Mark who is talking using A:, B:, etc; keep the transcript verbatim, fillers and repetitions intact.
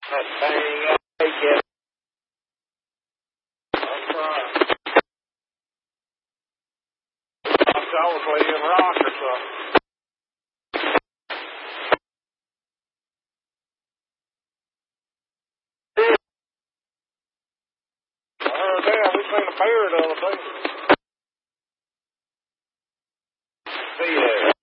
A: That thing, I take it. I'm trying. I'm probably in rock or something. Oh, damn, we seen a bear the other day. See ya.